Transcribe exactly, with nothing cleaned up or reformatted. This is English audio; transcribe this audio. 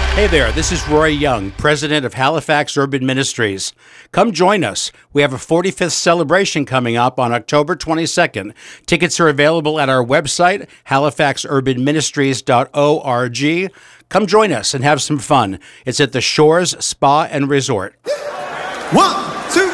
Hey there, this is Roy Young, president of Halifax Urban Ministries. Come join us. We have a forty-fifth celebration coming up on October twenty-second. Tickets are available at our website, halifax urban ministries dot org. Come join us and have some fun. It's at the Shores Spa and Resort. One.